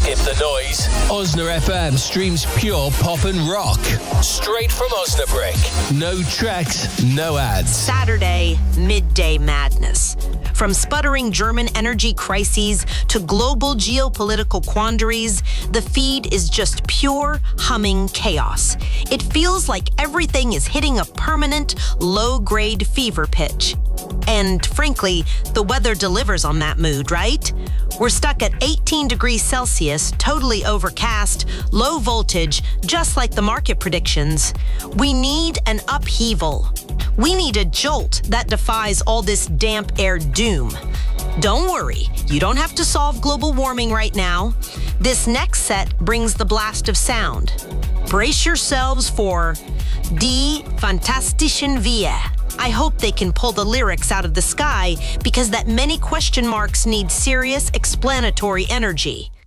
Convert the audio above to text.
Skip the noise. Osna FM streams pure pop and rock. Straight from Osnabrück. No tracks, no ads. Saturday, midday madness. From sputtering German energy crises to global geopolitical quandaries, the feed is just pure humming chaos. It feels like everything is hitting a permanent, low-grade fever pitch. And frankly, the weather delivers on that mood, right? We're stuck at 18 degrees Celsius, totally overcast, low voltage, just like the market predictions. We need an upheaval. We need a jolt that defies all this damp air doom. Don't worry, you don't have to solve global warming right now. This next set brings the blast of sound. Brace yourselves for Die Fantastischen Wir. I hope they can pull the lyrics out of the sky because that many question marks need serious explanatory energy.